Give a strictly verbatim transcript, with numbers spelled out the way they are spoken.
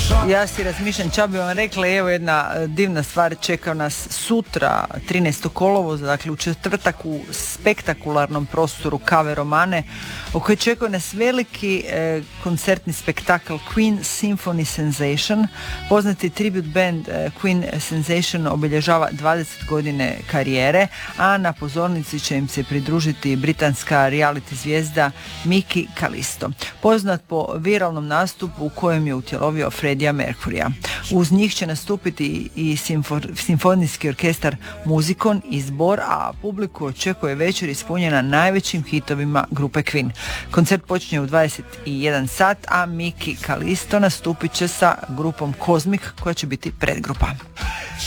Ja si razmišljam, ča bi vam rekla, evo jedna divna stvar čeka nas sutra, trinaestog kolovoza, dakle u četvrtak u spektakularnom prostoru Kave Romane, u kojoj čekaju nas veliki eh, koncertni spektakl Queen Symphony Sensation. Poznati tribute band eh, Queen Sensation obilježava dvadeset godine karijere, a na pozornici će im se pridružiti britanska reality zvijezda Miki Kalisto, poznat po viralnom nastupu u kojem je utjelovio Freddija Mercuryja. Uz njih će nastupiti i simfo- simfonijski orkestar Muzikon i zbor, a publiku očekuje večer ispunjena najvećim hitovima grupe Queen. Koncert počinje u dvadeset jedan sat, a Miki Kalisto nastupit će sa grupom Kozmik koja će biti predgrupa.